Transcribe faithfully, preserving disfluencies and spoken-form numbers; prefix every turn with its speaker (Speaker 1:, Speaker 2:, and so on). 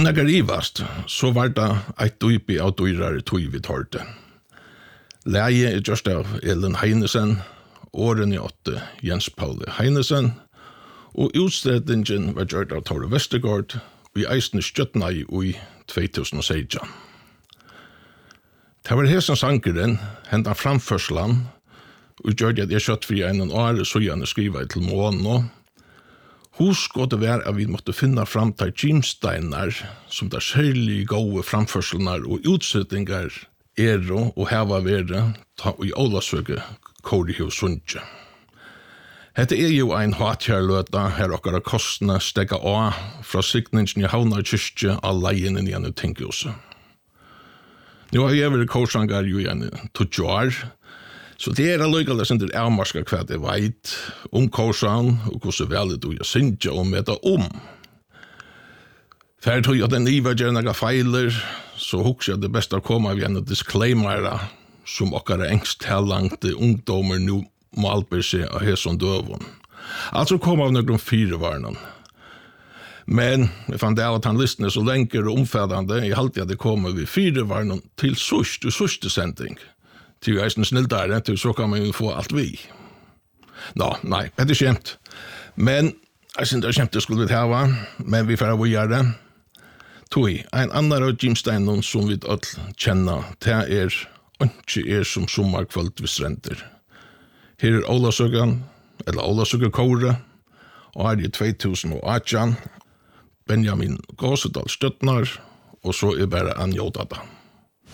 Speaker 1: Om det rivast, så var det et dypi av dyrare tøy vi tørte. Leie er just av Ellen Heinesen, åren i åtte Jens Pauli Heinesen, og utstredningen var gjort av Tore Vestergaard, og i eisende støttna i ui två tusen sexton. Det var hesen sankeren, hentan framførslan, og gjør det at jeg kjøtt for en år, så gjerne skriva til måned. Husk å det være at vi måtte finne fram til gymsteiner, som der særlig gode framførslenar og utsettingar er og heva være ta i Ålasøke Kårihus Sundje. Hette er jo ein hatjarløta her okkara kostna stegga av fra sikningen i Havnar kyrkje av leien inn igjen i Tinkhuset. Nå har jeg vært kårsangar jo igjen i tjugo år, så det er allikevel som det er avmarska hva jeg vet om kårsan og hvordan vel det jeg synes om det om. For tog jeg den iver gjør noen feiler, så husker jeg det beste å komme av en disclaimere som okkara engsttalangte ungdommer nå må alber seg av hesson døvun. Altså kom av noen fire varnen. Men jeg fann det av at han listene så lenger og omfædande, jeg halte at det kommer vi fire varnen til sørste, sørste sending. Til jeg er snill der, til så kan man jo få alt vi. Nå, nei, det er kjent. Men, jeg synes det er kjent det skulle vi hava, men vi får gjøre det. Tui, en annan av gymsteinen som vi all kjenner, det er ikke er som sommarkvöld vi strender. Her er Ålasøgan, eller Ålasøga Kåre, og her er två tusen åtton, Benjamin Gåsedal Støttnar, og så er bare Anjodada.